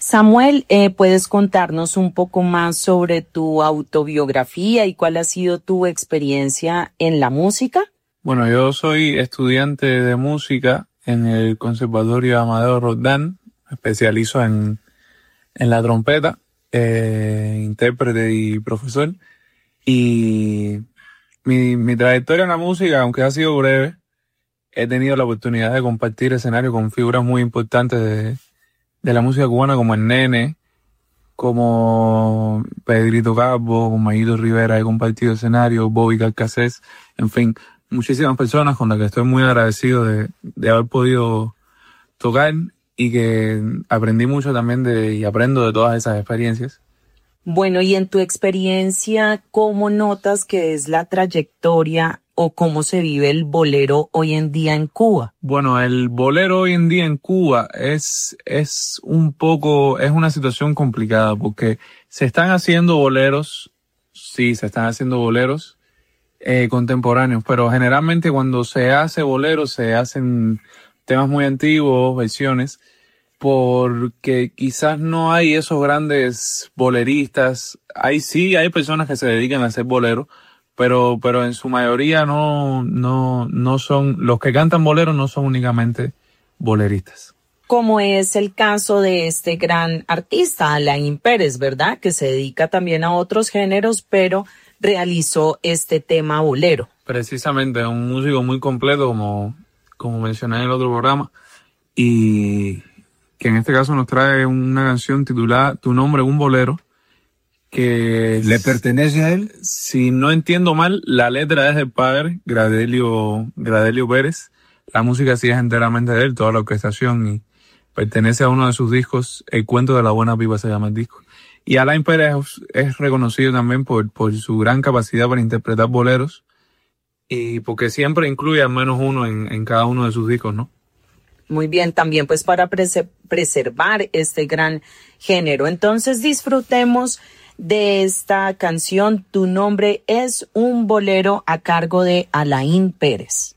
Samuel, ¿puedes contarnos un poco más sobre tu autobiografía y cuál ha sido tu experiencia en la música? Bueno, yo soy estudiante de música en el Conservatorio Amadeo Roldán. Me especializo en la trompeta, intérprete y profesor. Y mi trayectoria en la música, aunque ha sido breve, he tenido la oportunidad de compartir escenario con figuras muy importantes de la música cubana, como el Nene, como Pedrito Calvo, como Mayito Rivera. He compartido escenario, Bobby Carcassés, en fin, muchísimas personas con las que estoy muy agradecido de haber podido tocar, y que aprendí mucho también y aprendo de todas esas experiencias. Bueno, y en tu experiencia, ¿cómo notas que es la trayectoria o cómo se vive el bolero hoy en día en Cuba? Bueno, el bolero hoy en día en Cuba es una situación complicada, porque se están haciendo boleros, sí, se están haciendo boleros contemporáneos, pero generalmente cuando se hace bolero se hacen temas muy antiguos, versiones, porque quizás no hay esos grandes boleristas. Hay personas que se dedican a hacer boleros, pero en su mayoría no son, los que cantan boleros no son únicamente boleristas. Como es el caso de este gran artista, Alain Pérez, ¿verdad? Que se dedica también a otros géneros, pero realizó este tema bolero. Precisamente, un músico muy completo, como mencioné en el otro programa, y que en este caso nos trae una canción titulada Tu nombre, un bolero, que ¿le pertenece a él? Si no entiendo mal, la letra es del padre, Gradelio Pérez. La música sí es enteramente de él, toda la orquestación, y pertenece a uno de sus discos. El cuento de la buena pipa se llama el disco. Y Alain Pérez es reconocido también por su gran capacidad para interpretar boleros, y porque siempre incluye al menos uno en cada uno de sus discos, ¿no? Muy bien, también pues para preservar este gran género. Entonces disfrutemos de esta canción, Tu nombre es un bolero, a cargo de Alain Pérez.